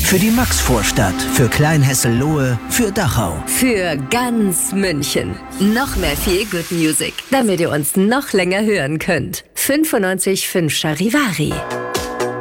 Für die Maxvorstadt, für Kleinhessel-Lohe, für Dachau. Für ganz München. Noch mehr Feel Good Music, damit ihr uns noch länger hören könnt. 95.5 Charivari.